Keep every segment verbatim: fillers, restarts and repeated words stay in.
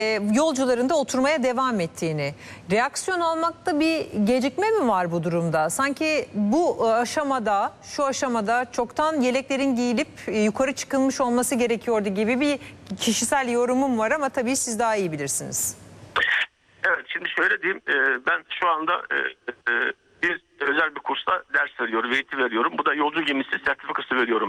E, yolcuların da oturmaya devam ettiğini, reaksiyon almakta bir gecikme mi var bu durumda? Sanki bu aşamada, şu aşamada çoktan yeleklerin giyilip e, yukarı çıkılmış olması gerekiyordu gibi bir kişisel yorumum var ama tabii siz daha iyi bilirsiniz. Evet, şimdi şöyle diyeyim, ben şu anda bir özel bir kursta ders veriyorum, eğitim veriyorum. Bu da yolcu gemisi sertifikası veriyorum.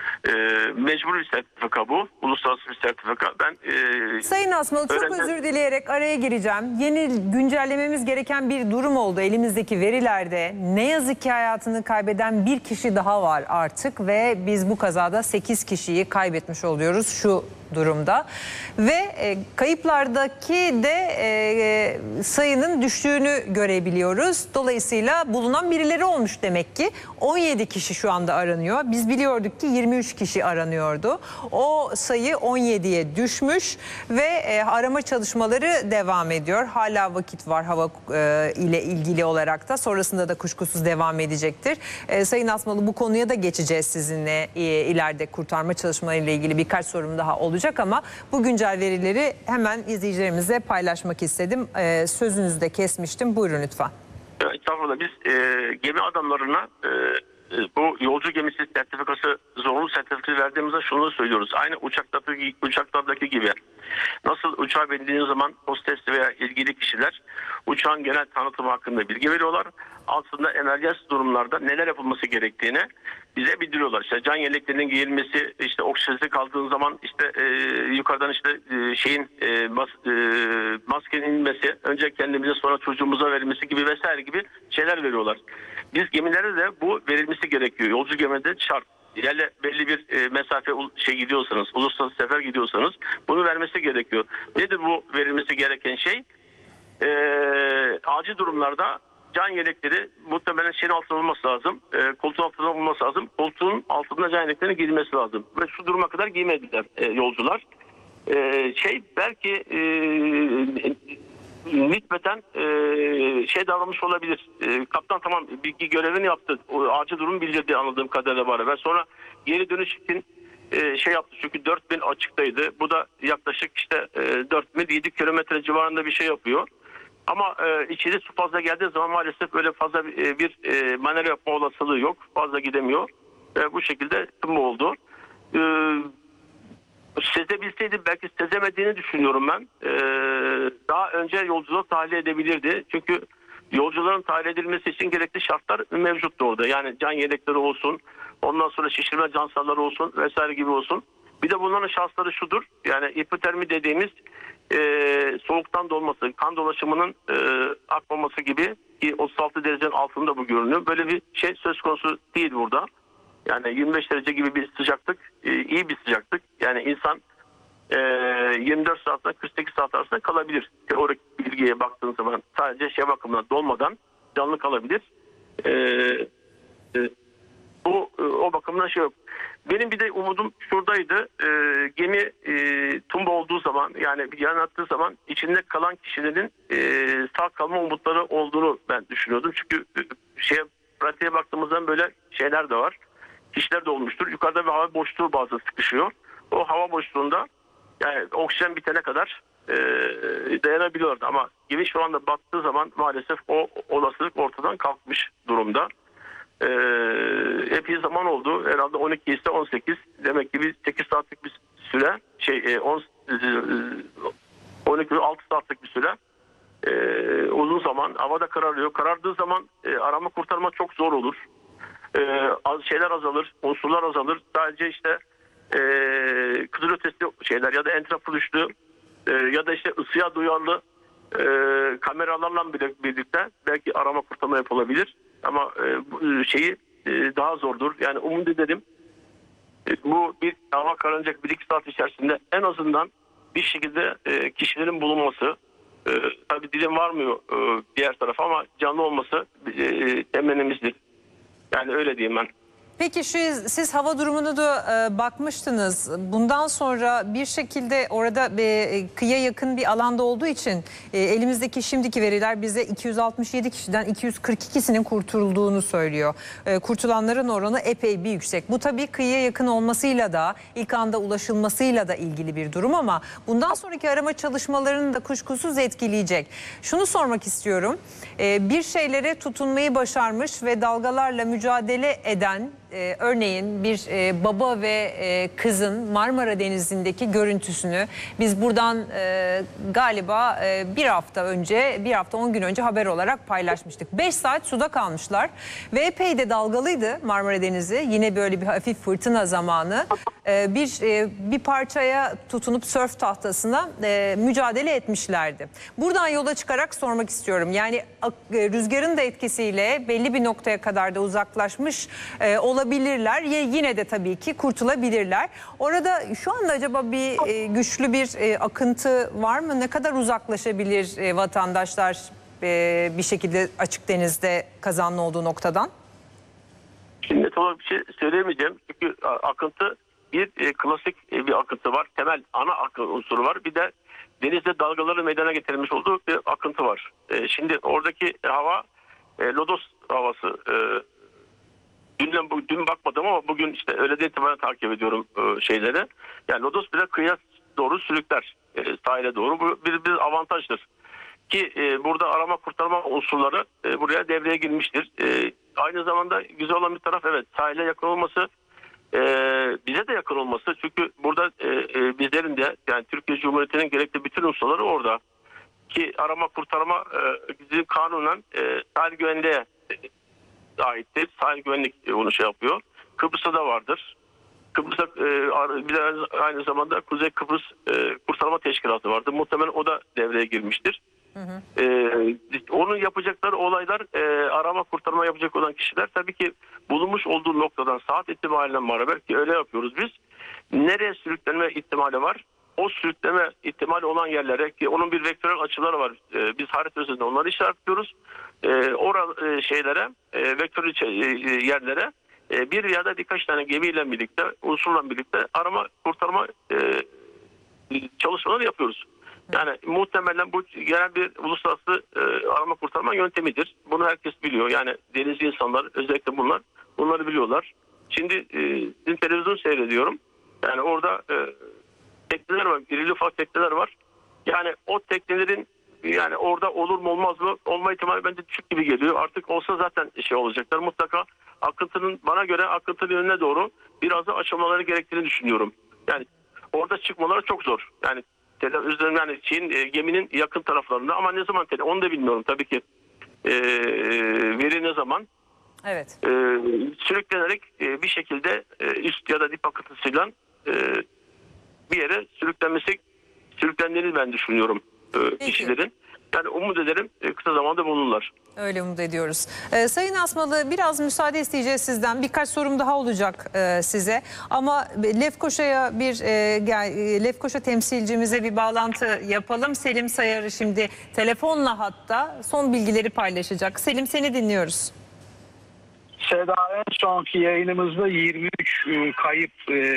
Mecburi bir sertifika bu, uluslararası bir sertifika. Ben Sayın Asmalı, çok öğrenci... özür dileyerek araya gireceğim. Yeni güncellememiz gereken bir durum oldu elimizdeki verilerde. Ne yazık ki hayatını kaybeden bir kişi daha var artık ve biz bu kazada sekiz kişiyi kaybetmiş oluyoruz şu durumda. Ve e, kayıplardaki de e, sayının düştüğünü görebiliyoruz. Dolayısıyla bulunan birileri olmuş demek ki. on yedi kişi şu anda aranıyor. Biz biliyorduk ki yirmi üç kişi aranıyordu. O sayı on yediye düşmüş ve e, arama çalışmaları devam ediyor. Hala vakit var hava e, ile ilgili olarak da. Sonrasında da kuşkusuz devam edecektir. E, Sayın Asmalı, bu konuya da geçeceğiz sizinle. E, ileride kurtarma çalışmalarıyla ilgili birkaç sorum daha olacak ama bu güncel verileri hemen izleyicilerimizle paylaşmak istedim. Ee, sözünüzü de kesmiştim. Buyurun lütfen. Estağfurullah, biz e, gemi adamlarına e, bu yolcu gemisi sertifikası, zorunlu sertifikası verdiğimizde şunu söylüyoruz. Aynı uçaklardaki, uçaklardaki gibi. Nasıl uçağa bindiğiniz zaman hostes veya ilgili kişiler uçağın genel tanıtımı hakkında bilgi veriyorlar. Aslında emergency durumlarda neler yapılması gerektiğini bize bildiriyorlar. İşte can yeleklerinin giyilmesi, işte oksijeni kaldığın zaman işte e, yukarıdan işte e, şeyin e, mas, e, maskenin inmesi, önce kendimize sonra çocuğumuza verilmesi gibi vesaire gibi şeyler veriyorlar. Biz gemilerde de bu verilmesi gerekiyor. Yolcu gemide şart. Yani belli bir e, mesafe şey gidiyorsanız, uluslararası sefer gidiyorsanız bunu vermesi gerekiyor. Nedir bu verilmesi gereken şey? E, acil durumlarda can yelekleri muhtemelen şeyin altında olması lazım. E, koltuğun altında olması lazım. Koltuğun altında can yeleklerinin giyilmesi lazım. Ve şu duruma kadar giymediler e, yolcular. E, şey belki e, nispeten e, şey davranmış olabilir. E, kaptan tamam bilgi görevini yaptı. O, acil durum bildirdi anladığım kadarıyla beraber. Sonra geri dönüş için e, şey yaptı. Çünkü dört bin açıktaydı. Bu da yaklaşık işte e, dört bin yedi kilometre civarında bir şey yapıyor. Ama e, içeri su fazla geldiği zaman maalesef böyle fazla bir, e, bir e, manevra yapma olasılığı yok. Fazla gidemiyor. E, bu şekilde tüm oldu. E, sezebilseydi belki sezemediğini düşünüyorum ben. E, daha önce yolculuğa tahliye edebilirdi. Çünkü yolcuların tahliye edilmesi için gerekli şartlar mevcuttu orada. Yani can yelekleri olsun, ondan sonra şişirme cansarları olsun vesaire gibi olsun. Bir de bunların şansları şudur. Yani hipotermi dediğimiz e, soğuktan dolması, kan dolaşımının e, akmaması gibi ki otuz altı derecenin altında bu görünüyor. Böyle bir şey söz konusu değil burada. Yani yirmi beş derece gibi bir sıcaklık, e, iyi bir sıcaklık. Yani insan e, yirmi dört saatten kırk sekiz saat arasında kalabilir. Teorik bilgiye baktığınız zaman sadece şey bakımından dolmadan canlı kalabilir. E, e, bu e, o bakımdan şey yok. Benim bir de umudum şuradaydı. E, gemi e, tumba olduğu zaman yani bir yan attığı zaman içinde kalan kişilerin e, sağ kalma umutları olduğunu ben düşünüyordum. Çünkü e, şeye, pratiğe baktığımızdan böyle şeyler de var. Kişiler de olmuştur. Yukarıda bir hava boşluğu bazen sıkışıyor. O hava boşluğunda yani oksijen bitene kadar e, dayanabiliyordu. Ama gemi şu anda battığı zaman maalesef o olasılık ortadan kalkmış durumda. Ee, epey zaman oldu. Herhalde on iki ise on sekiz. Demek ki bir sekiz saatlik bir süre şey on, on iki altı saatlik bir süre ee, uzun zaman. Havada kararıyor. Karardığı zaman e, arama kurtarma çok zor olur. Ee, az şeyler azalır. Unsurlar azalır. Sadece işte e, kızılötesi şeyler ya da entraflüşlü e, ya da işte ısıya duyarlı e, kameralarla bile birlikte belki arama kurtarma yapılabilir. Ama e, bu şeyi e, daha zordur. Yani umut ederim e, bu bir hava kararacak bir iki saat içerisinde en azından bir şekilde e, kişilerin bulunması. E, tabii dilim varmıyor e, diğer tarafa ama canlı olması e, temennimizdir. Yani öyle diyeyim ben. Peki şu siz hava durumunu da e, bakmıştınız. Bundan sonra bir şekilde orada e, kıyıya yakın bir alanda olduğu için e, elimizdeki şimdiki veriler bize iki yüz altmış yedi kişiden iki yüz kırk ikisinin kurtulduğunu söylüyor. E, kurtulanların oranı epey bir yüksek. Bu tabii kıyıya yakın olmasıyla da ilk anda ulaşılmasıyla da ilgili bir durum ama bundan sonraki arama çalışmalarını da kuşkusuz etkileyecek. Şunu sormak istiyorum. E, bir şeylere tutunmayı başarmış ve dalgalarla mücadele eden Ee, örneğin bir e, baba ve e, kızın Marmara Denizi'ndeki görüntüsünü biz buradan e, galiba e, bir hafta önce, bir hafta on gün önce haber olarak paylaşmıştık. beş saat suda kalmışlar ve epey de dalgalıydı Marmara Denizi. Yine böyle bir hafif fırtına zamanı. E, bir e, bir parçaya tutunup sörf tahtasına e, mücadele etmişlerdi. Buradan yola çıkarak sormak istiyorum. Yani e, rüzgarın da etkisiyle belli bir noktaya kadar da uzaklaşmış e, olabilirler. Yine de tabii ki kurtulabilirler. Orada şu anda acaba bir e, güçlü bir e, akıntı var mı? Ne kadar uzaklaşabilir e, vatandaşlar e, bir şekilde açık denizde kazanlı olduğu noktadan? Şimdi net olarak bir şey söyleyemeyeceğim. Çünkü akıntı bir e, klasik e, bir akıntı var. Temel ana akıntı unsuru var. Bir de denizde dalgaları meydana getirilmiş olduğu bir akıntı var. E, şimdi oradaki hava e, lodos havası. E, Dünden, bu, dün bakmadım ama bugün işte öğleden itibaren takip ediyorum e, şeyleri. Yani lodos bile kıyıya doğru sürükler. E, sahile doğru. Bu bir, bir avantajdır. Ki e, burada arama kurtarma unsurları e, buraya devreye girmiştir. E, aynı zamanda güzel olan bir taraf evet sahile yakın olması, e, bize de yakın olması. Çünkü burada e, e, bizlerin de yani Türkiye Cumhuriyeti'nin gerekli bütün unsurları orada. Ki arama kurtarma e, bizim kanunen e, sahil güvenliğe e, aittir. Sahil güvenlik e, onu şey yapıyor. Kıbrıs'ta da vardır. Kıbrıs'ta e, bir de aynı zamanda Kuzey Kıbrıs e, Kurtarma Teşkilatı vardır. Muhtemelen o da devreye girmiştir. Hı hı. E, onun yapacakları olaylar e, arama kurtarma yapacak olan kişiler tabii ki bulunmuş olduğu noktadan saat itibariyle beraber ki öyle yapıyoruz biz. Nereye sürüklenme ihtimali var? O sürükleme ihtimali olan yerlere ki onun bir vektörel açıları var. E, biz harita üzerinde onları işaretliyoruz. E, oral e, şeylere, e, vektörel e, yerlere e, bir ya da birkaç tane gemiyle birlikte, unsurla birlikte arama kurtarma e, çalışmaları yapıyoruz. Yani muhtemelen bu genel bir uluslararası e, arama kurtarma yöntemidir. Bunu herkes biliyor. Yani denizci insanlar özellikle bunlar bunları biliyorlar. Şimdi e, televizyon seyrediyorum. Yani orada e, tekneler var. İrili ufak tekneler var. Yani o teknelerin yani orada olur mu olmaz mı olma ihtimali bence düşük gibi geliyor. Artık olsa zaten şey olacaklar. Mutlaka akıntının bana göre akıntının yönüne doğru biraz da açılmaları gerektiğini düşünüyorum. Yani orada çıkmaları çok zor. Yani üzerinde yani şeyin, e, geminin yakın taraflarında ama ne zaman tele, onu da bilmiyorum tabii ki e, veri ne zaman evet. e, sürüklenerek e, bir şekilde e, üst ya da dip akıntısıyla e, bir yere sürüklenmesi sürüklendiğini ben düşünüyorum e, kişilerin. Yani umut ederim e, kısa zamanda bulunurlar. Öyle umut ediyoruz. Ee, Sayın Asmalı biraz müsaade isteyeceğiz sizden. Birkaç sorum daha olacak e, size. Ama Lefkoşa'ya bir e, Lefkoşa temsilcimize bir bağlantı yapalım. Selim Sayarı şimdi telefonla hatta son bilgileri paylaşacak. Selim seni dinliyoruz. Seda en sonki yayınımızda yirmi üç kayıp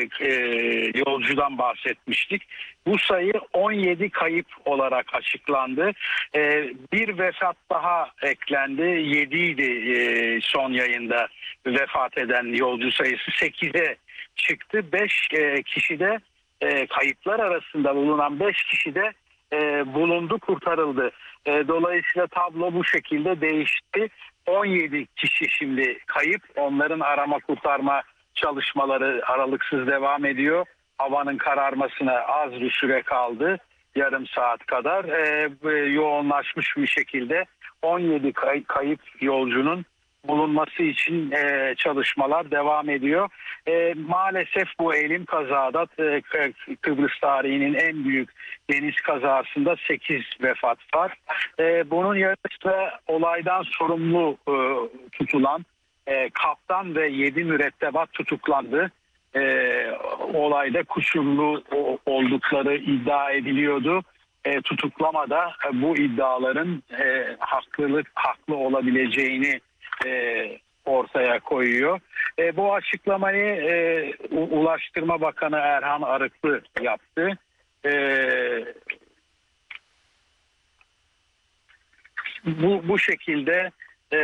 yolcudan bahsetmiştik. Bu sayı on yedi kayıp olarak açıklandı. Bir vefat daha eklendi. yedi idi son yayında vefat eden yolcu sayısı sekize çıktı. beş kişi de kayıplar arasında bulunan beş kişi de bulundu, kurtarıldı. Dolayısıyla tablo bu şekilde değişti. on yedi kişi şimdi kayıp. Onların arama kurtarma çalışmaları aralıksız devam ediyor. Havanın kararmasına az bir süre kaldı. Yarım saat kadar e, yoğunlaşmış bir şekilde on yedi kay- kayıp yolcunun bulunması için e, çalışmalar devam ediyor. E, maalesef bu elim kazada e, Kıbrıs tarihinin en büyük deniz kazasında sekiz vefat var. E, bunun yanında olaydan sorumlu e, tutulan e, kaptan ve yedi mürettebat tutuklandı. E, olayda kusurlu oldukları iddia ediliyordu. E, tutuklamada e, bu iddiaların e, haklılık haklı olabileceğini e, ortaya koyuyor. E, bu açıklamayı e, Ulaştırma Bakanı Erhan Arıklı yaptı. E, bu bu şekilde e,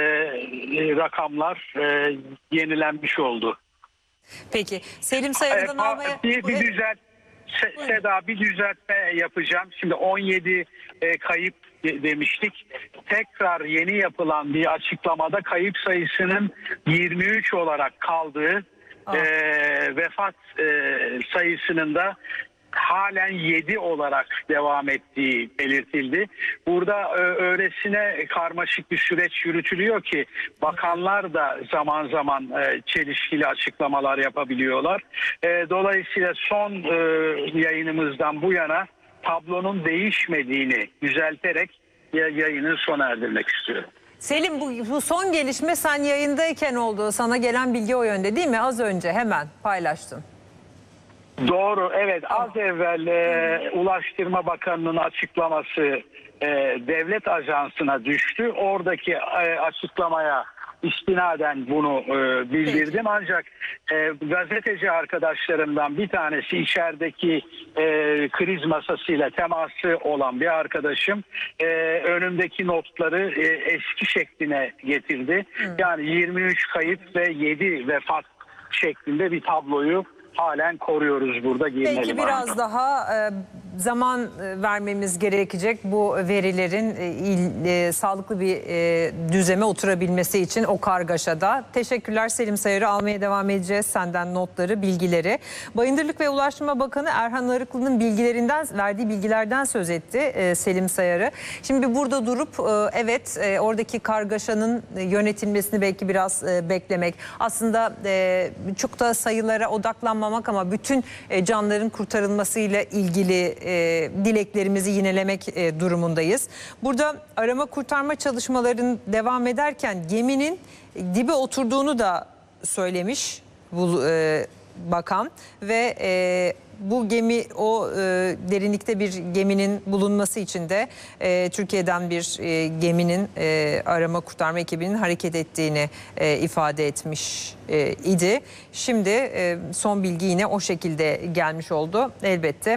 rakamlar e, yenilenmiş oldu. Peki Selim Sayarı'dan E, almaya... bir, bir düzelt, Se, Seda bir düzeltme yapacağım. Şimdi on yedi e, kayıp de, demiştik. Tekrar yeni yapılan bir açıklamada kayıp sayısının yirmi üç olarak kaldığı, e, vefat e, sayısının da halen yedi olarak devam ettiği belirtildi. Burada e, öylesine karmaşık bir süreç yürütülüyor ki bakanlar da zaman zaman e, çelişkili açıklamalar yapabiliyorlar. E, dolayısıyla son e, yayınımızdan bu yana tablonun değişmediğini düzelterek ya, yayını sona erdirmek istiyorum. Selim, bu, bu son gelişme sen yayındayken oldu. Sana gelen bilgi o yönde değil mi? Az önce hemen paylaştın. Doğru, evet. Az evvel e, Ulaştırma Bakanı'nın açıklaması e, devlet ajansına düştü. Oradaki e, açıklamaya istinaden bunu e, bildirdim. Ancak e, gazeteci arkadaşlarımdan bir tanesi, içerideki e, kriz masasıyla teması olan bir arkadaşım, e, önümdeki notları e, eski şekline getirdi. Hı. Yani yirmi üç kayıp ve yedi vefat şeklinde bir tabloyu halen koruyoruz burada. Belki biraz anda. daha e, zaman e, vermemiz gerekecek bu verilerin e, il, e, sağlıklı bir e, düzeme oturabilmesi için o kargaşada. Teşekkürler Selim Sayarı. Almaya devam edeceğiz senden notları, bilgileri. Bayındırlık ve Ulaştırma Bakanı Erhan Arıklı'nın bilgilerinden, verdiği bilgilerden söz etti e, Selim Sayarı. Şimdi burada durup e, evet e, oradaki kargaşanın yönetilmesini belki biraz e, beklemek. Aslında e, çok da sayılara odaklanmak ama bütün canların kurtarılmasıyla ilgili e, dileklerimizi yinelemek e, durumundayız. Burada arama kurtarma çalışmalarının devam ederken geminin dibe oturduğunu da söylemiş bu e, bakan ve e, bu gemi o e, derinlikte bir geminin bulunması için de e, Türkiye'den bir e, geminin e, arama kurtarma ekibinin hareket ettiğini e, ifade etmiş e, idi. Şimdi e, son bilgi yine o şekilde gelmiş oldu. Elbette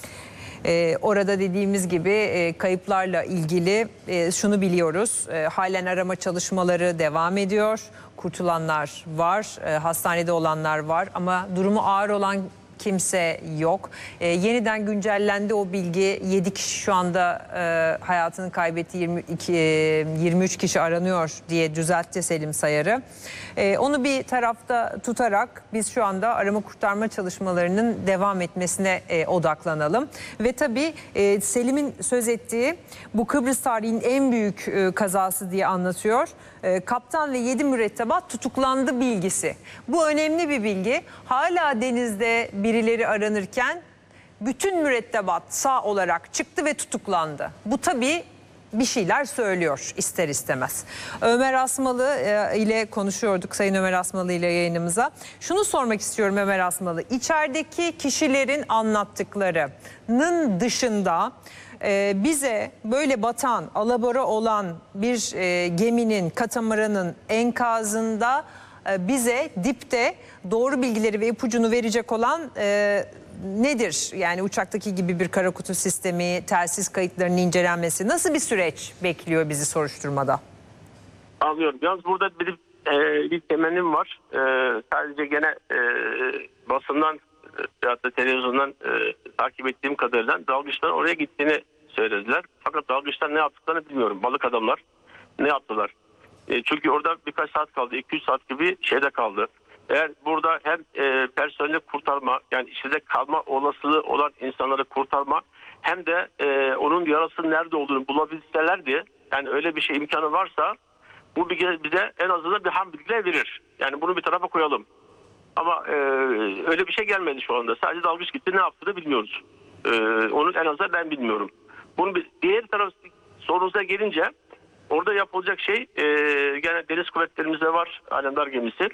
e, orada dediğimiz gibi e, kayıplarla ilgili e, şunu biliyoruz. E, halen arama çalışmaları devam ediyor. Kurtulanlar var, e, hastanede olanlar var ama durumu ağır olan kimse yok. E, yeniden güncellendi o bilgi. yedi kişi şu anda e, hayatını kaybetti. yirmi iki, yirmi üç kişi aranıyor diye düzeltti Selim Sayarı. E, onu bir tarafta tutarak biz şu anda arama kurtarma çalışmalarının devam etmesine e, odaklanalım. Ve tabii e, Selim'in söz ettiği bu Kıbrıs tarihinin en büyük e, kazası diye anlatıyor. E, kaptan ve yedi mürettebat tutuklandı bilgisi. Bu önemli bir bilgi. Hala denizde birileri aranırken bütün mürettebat sağ olarak çıktı ve tutuklandı. Bu tabii bir şeyler söylüyor ister istemez. Ömer Asmalı ile konuşuyorduk, Sayın Ömer Asmalı ile yayınımıza. Şunu sormak istiyorum Ömer Asmalı. İçerideki kişilerin anlattıklarının dışında e, bize böyle batan, alabora olan bir e, geminin, katamaranın enkazında e, bize dipte doğru bilgileri ve ipucunu verecek olan e, nedir? Yani uçaktaki gibi bir kara kutu sistemi, telsiz kayıtlarının incelenmesi nasıl bir süreç bekliyor bizi soruşturmada? Anlıyorum. Yalnız burada bir, e, bir temennim var. E, sadece gene e, basından e, ya da televizyondan e, takip ettiğim kadarıyla dalgıçların oraya gittiğini söylediler. Fakat dalgıçlar ne yaptıklarını bilmiyorum. Balık adamlar ne yaptılar? E, çünkü orada birkaç saat kaldı. iki üç saat gibi şeyde kaldı. Eğer burada hem e, personeli kurtarma, yani içeride kalma olasılığı olan insanları kurtarma, hem de e, onun yarasının nerede olduğunu bulabilselerdi, yani öyle bir şey imkanı varsa bu bize en azından bir ham bilgiler verir. Yani bunu bir tarafa koyalım. Ama e, öyle bir şey gelmedi şu anda. Sadece dalgıç gitti, ne yaptığını bilmiyoruz. E, onun en azından ben bilmiyorum. Bunun bir diğer taraf sorunuza gelince, orada yapılacak şey e, gene deniz kuvvetlerimizde var Alemdar gemisi.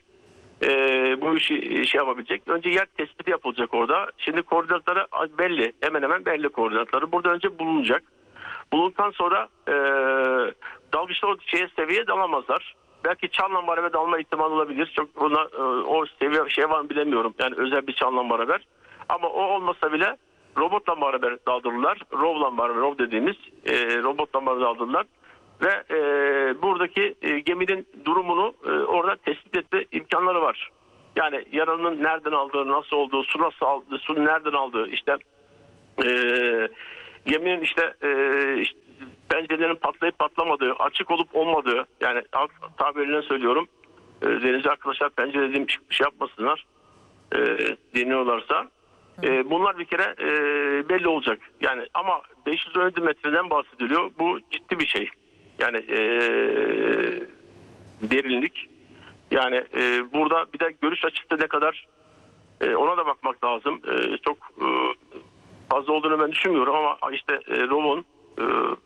Ee, bu işi şey yapabilecek. Önce yer tespiti yapılacak orada. Şimdi koordinatları belli. Hemen hemen belli koordinatları. Burada önce bulunacak. Bulunduktan sonra e, dalgıçlar o şeye seviyeye dalamazlar. belki çanla beraber dalma ihtimali olabilir. Çok ona e, o seviye şey var mı bilemiyorum. Yani özel bir çanla beraber. Ama o olmasa bile robotla beraber daldırırlar. Rov'la beraber, rov dediğimiz e, robotla beraber daldırırlar. Ve e, buradaki e, geminin durumunu e, orada tespit etme imkanları var. Yani yaralının nereden aldığı, nasıl olduğu, su nasıl aldığı, su nereden aldığı, işte e, geminin işte, e, işte pencerelerin patlayıp patlamadığı, açık olup olmadığı, yani halk tabiriyle söylüyorum, e, denizci arkadaşlar pencere dediğim şey yapmasınlar, e, dinliyorlarsa. E, bunlar bir kere e, belli olacak. Yani ama beş yüz on yedi metreden bahsediliyor. Bu ciddi bir şey. Yani e, derinlik. Yani e, burada bir de görüş açısı ne kadar e, ona da bakmak lazım. E, çok e, fazla olduğunu ben düşünmüyorum ama işte e, Rov'un e,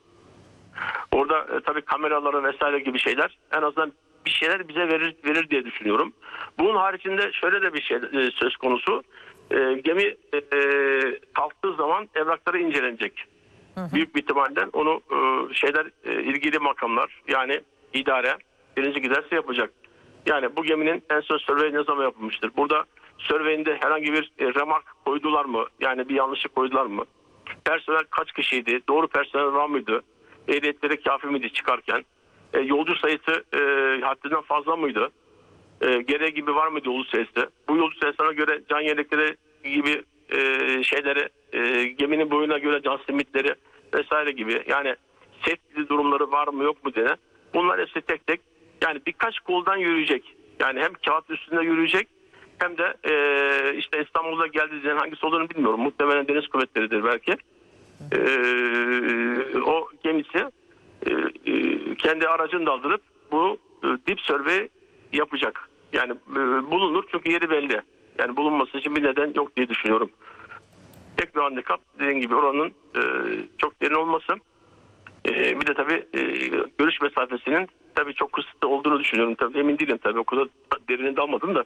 orada e, tabii kameraları vesaire gibi şeyler en azından bir şeyler bize verir verir diye düşünüyorum. Bunun haricinde şöyle de bir şey e, söz konusu. E, gemi e, kalktığı zaman evrakları incelenecek. Hı hı. Büyük bir ihtimalle onu e, şeyler e, ilgili makamlar, yani idare birinci giderse yapacak. Yani bu geminin en son survey ne zaman yapılmıştır? Burada surveyinde herhangi bir e, remark koydular mı? Yani bir yanlışlık koydular mı? Personel kaç kişiydi? Doğru personel var mıydı? Ehliyetleri kafi miydi çıkarken? E, yolcu sayısı e, haddinden fazla mıydı? E, gereği gibi var mıydı yolcu sayısı? Bu yolcu sayısına göre can yelekleri gibi e, şeyleri, e, geminin boyuna göre can simitleri vesaire gibi, yani safety durumları var mı yok mu diye. Bunlar hepsi tek tek, yani birkaç koldan yürüyecek. Yani hem kağıt üstünde yürüyecek hem de e, işte İstanbul'da geldiği zaman hangisi olduğunu bilmiyorum. Muhtemelen Deniz Kuvvetleri'dir belki. E, o gemisi e, e, kendi aracını daldırıp bu e, dip survey yapacak. Yani e, bulunur çünkü yeri belli. Yani bulunması için bir neden yok diye düşünüyorum. Tek bir handikap dediğim gibi oranın e, çok derin olması. E, bir de tabii e, görüş mesafesinin tabii çok kısıtlı olduğunu düşünüyorum. Tabii emin değilim tabii, o kadar derine dalmadım da.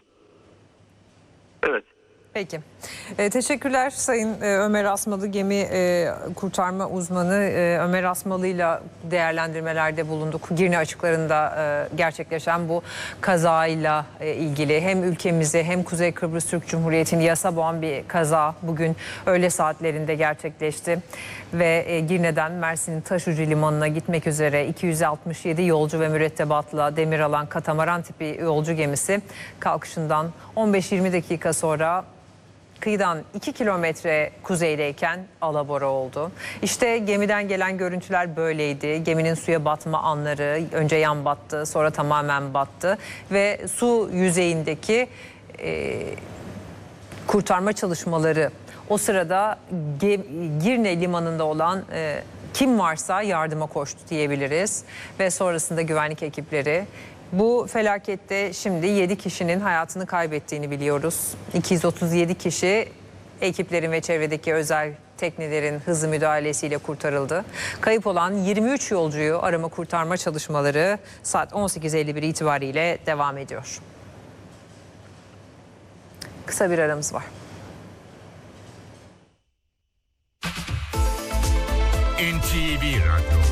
Evet. Peki. E, teşekkürler Sayın e, Ömer Asmalı, gemi e, kurtarma uzmanı e, Ömer Asmalı'yla değerlendirmelerde bulunduk. Girne açıklarında e, gerçekleşen bu kazayla e, ilgili hem ülkemizi hem Kuzey Kıbrıs Türk Cumhuriyeti'ni yasa boğan bir kaza bugün öğle saatlerinde gerçekleşti. Ve e, Girne'den Mersin'in Taşucu Limanı'na gitmek üzere iki yüz altmış yedi yolcu ve mürettebatla demir alan katamaran tipi yolcu gemisi kalkışından on beş yirmi dakika sonra kıyıdan iki kilometre kuzeydeyken alabora oldu. İşte gemiden gelen görüntüler böyleydi. Geminin suya batma anları, önce yan battı, sonra tamamen battı ve su yüzeyindeki e, kurtarma çalışmaları, o sırada Girne limanında olan e, kim varsa yardıma koştu diyebiliriz ve sonrasında güvenlik ekipleri. Bu felakette şimdi yedi kişinin hayatını kaybettiğini biliyoruz. iki yüz otuz yedi kişi ekiplerin ve çevredeki özel teknelerin hızlı müdahalesiyle kurtarıldı. Kayıp olan yirmi üç yolcuyu arama kurtarma çalışmaları saat on sekiz elli bir itibariyle devam ediyor. Kısa bir aramız var. N T V Radyo